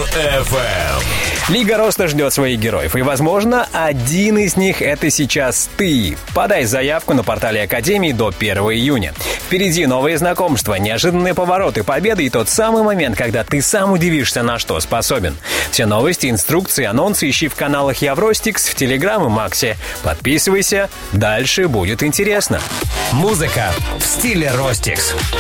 FM. Лига роста ждет своих героев, и, возможно, один из них — это сейчас ты. Подай заявку на портале Академии до 1 июня. Впереди новые знакомства, неожиданные повороты, победы и тот самый момент, когда ты сам удивишься, на что способен. Все новости, инструкции, анонсы ищи в каналах Евростикс, в Телеграм и Максе. Подписывайся, дальше будет интересно. Музыка в стиле Ростикс.